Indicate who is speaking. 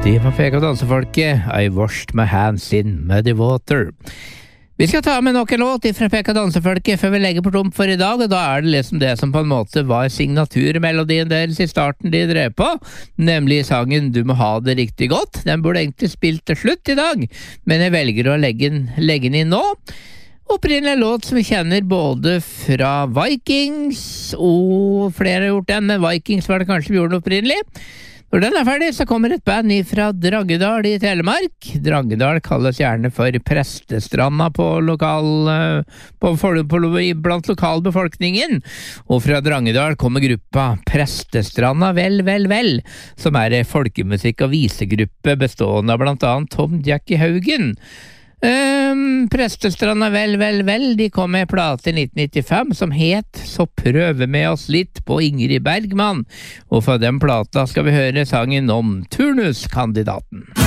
Speaker 1: Det var Fek og dansefolket, I washed my hands in muddy water. Vi skal ta med nok en låt fra Fek og dansefolket før vi legger på tomt for i dag, og da det liksom det som på en måte var signaturmelodien deres i starten de drev på, nemlig sangen Du må ha det riktig godt. Den burde egentlig spilt til slutt i dag, men jeg velger å legge den inn nå. Opprinnelig en låt som vi kjenner både fra Vikings, og flere har gjort den, men Vikings var det kanskje vi gjorde den opprinnelig. Når den ferdig, så kommer et band fra Drangedal i Telemark. Drangedal kalles gjerne for Prestestranda blant lokalbefolkningen. Og fra Drangedal kommer gruppa Prestestranda Vel, som en folkemusikk- og visegruppe bestående av blant annet Tom Jackie Haugen. Prestestranda Vel, de kom med en plate i 1995 som het Så prøve med oss litt på Ingrid Bergman, og fra den plata skal vi høre sangen om Turnuskandidaten.